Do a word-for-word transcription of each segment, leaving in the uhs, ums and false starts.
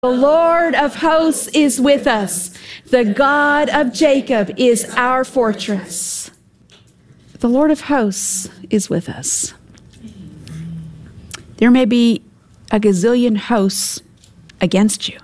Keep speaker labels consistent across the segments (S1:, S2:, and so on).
S1: The Lord of hosts is with us. The God of Jacob is our fortress. The Lord of hosts is with us. There may be a gazillion hosts against you.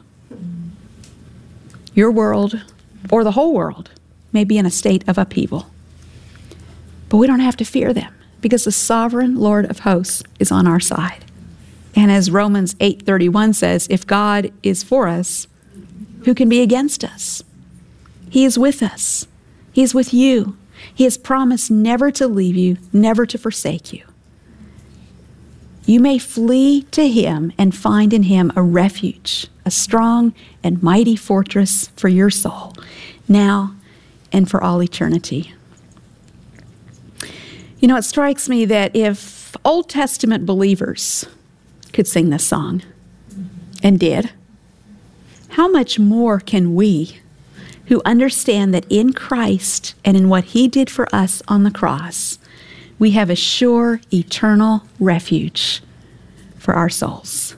S1: Your world, or the whole world, may be in a state of upheaval. But we don't have to fear them, because the sovereign Lord of hosts is on our side. And as Romans eight thirty-one says, if God is for us, who can be against us? He is with us. He is with you. He has promised never to leave you, never to forsake you. You may flee to him and find in him a refuge, a strong and mighty fortress for your soul, now and for all eternity. You know, it strikes me that if Old Testament believers could sing this song, and did, how much more can we, who understand that in Christ and in what he did for us on the cross, we have a sure eternal refuge for our souls.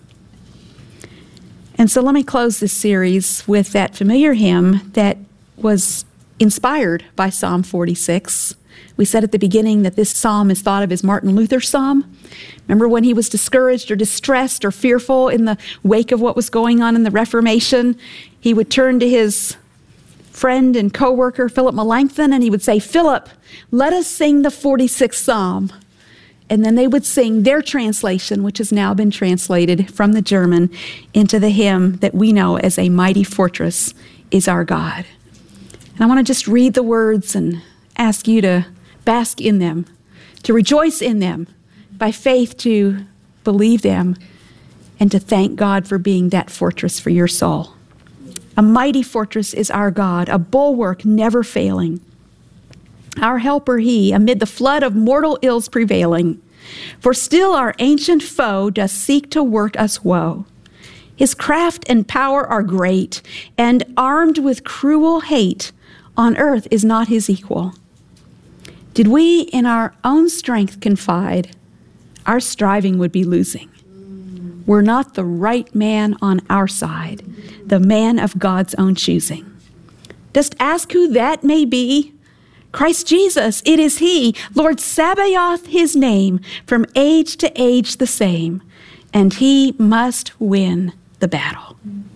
S1: And so let me close this series with that familiar hymn that was inspired by Psalm forty-six. We said at the beginning that this psalm is thought of as Martin Luther's psalm. Remember when he was discouraged or distressed or fearful in the wake of what was going on in the Reformation? He would turn to his friend and co-worker, Philip Melanchthon, and he would say, Philip, let us sing the forty-sixth Psalm. And then they would sing their translation, which has now been translated from the German into the hymn that we know as A Mighty Fortress is Our God. And I want to just read the words and ask you to bask in them, to rejoice in them, by faith to believe them, and to thank God for being that fortress for your soul. A mighty fortress is our God, a bulwark never failing. Our helper he, amid the flood of mortal ills prevailing. For still our ancient foe does seek to work us woe. His craft and power are great, and armed with cruel hate, on earth is not his equal. Did we in our own strength confide, our striving would be losing. We're not the right man on our side, the man of God's own choosing. Dost ask who that may be? Christ Jesus, it is he, Lord Sabaoth his name, from age to age the same, and he must win the battle.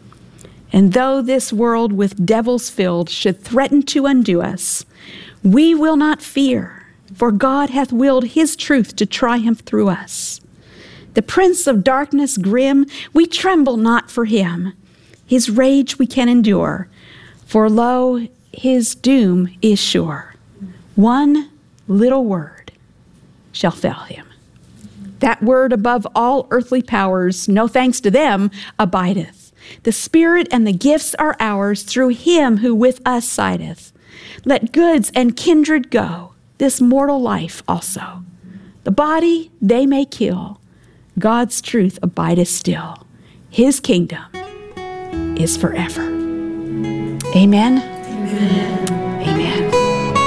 S1: And though this world with devils filled should threaten to undo us, we will not fear, for God hath willed his truth to triumph through us. The prince of darkness grim, we tremble not for him. His rage we can endure, for lo, his doom is sure. One little word shall fell him. That word above all earthly powers, no thanks to them, abideth. The Spirit and the gifts are ours through him who with us sideth. Let goods and kindred go, this mortal life also. The body they may kill, God's truth abideth still. His kingdom is forever. Amen. Amen. Amen.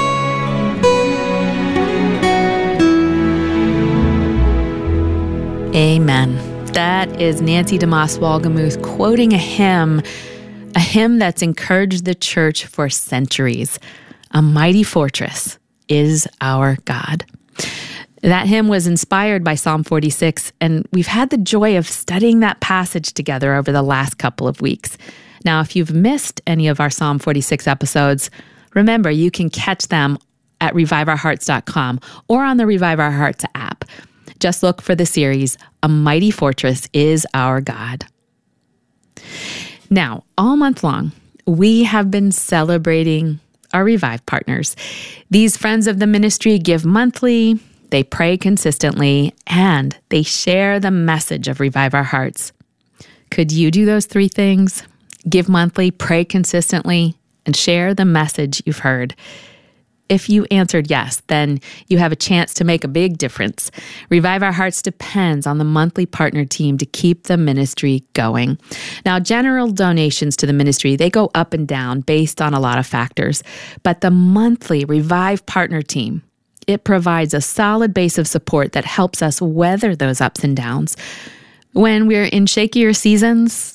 S2: Amen. That is Nancy DeMoss Wolgemuth quoting a hymn, a hymn that's encouraged the church for centuries. A mighty fortress is our God. That hymn was inspired by Psalm forty-six, and we've had the joy of studying that passage together over the last couple of weeks. Now, if you've missed any of our Psalm forty-six episodes, remember you can catch them at revive our hearts dot com or on the Revive Our Hearts app. Just look for the series, A Mighty Fortress is Our God. Now, all month long, we have been celebrating our Revive partners. These friends of the ministry give monthly, they pray consistently, and they share the message of Revive Our Hearts. Could you do those three things? Give monthly, pray consistently, and share the message you've heard. If you answered yes, then you have a chance to make a big difference. Revive Our Hearts depends on the monthly partner team to keep the ministry going. Now, general donations to the ministry, they go up and down based on a lot of factors. But the monthly Revive partner team, it provides a solid base of support that helps us weather those ups and downs. When we're in shakier seasons,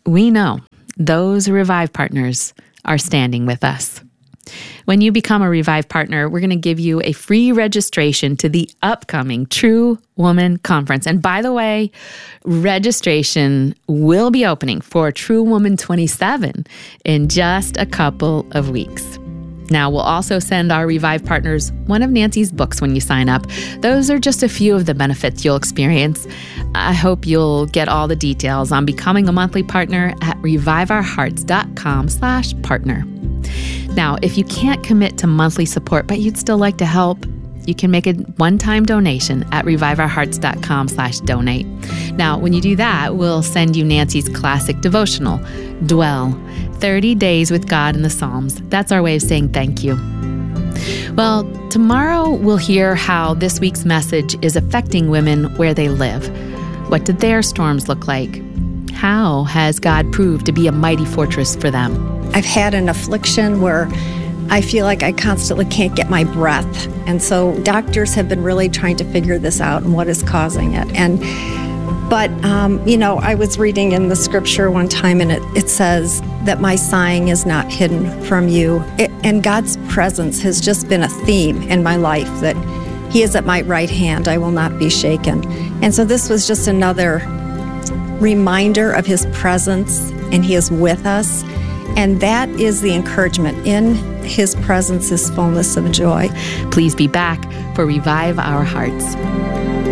S2: we know those Revive partners are standing with us. When you become a Revive partner, we're going to give you a free registration to the upcoming True Woman Conference. And by the way, registration will be opening for True Woman twenty-seven in just a couple of weeks. Now, we'll also send our Revive partners one of Nancy's books when you sign up. Those are just a few of the benefits you'll experience. I hope you'll get all the details on becoming a monthly partner at reviveourhearts.com slash partner. Now, if you can't commit to monthly support, but you'd still like to help, you can make a one-time donation at reviveourhearts.com slash donate. Now, when you do that, we'll send you Nancy's classic devotional, Dwell, thirty days with God in the Psalms. That's our way of saying thank you. Well, tomorrow we'll hear how this week's message is affecting women where they live. What did their storms look like? How has God proved to be a mighty fortress for them?
S3: I've had an affliction where I feel like I constantly can't get my breath. And so doctors have been really trying to figure this out and what is causing it. And But, um, you know, I was reading in the scripture one time, and it, it says that my sighing is not hidden from you. It, and God's presence has just been a theme in my life, that He is at my right hand. I will not be shaken. And so this was just another reminder of His presence, and He is with us. And that is the encouragement. In His presence is fullness of joy.
S2: Please be back for Revive Our Hearts.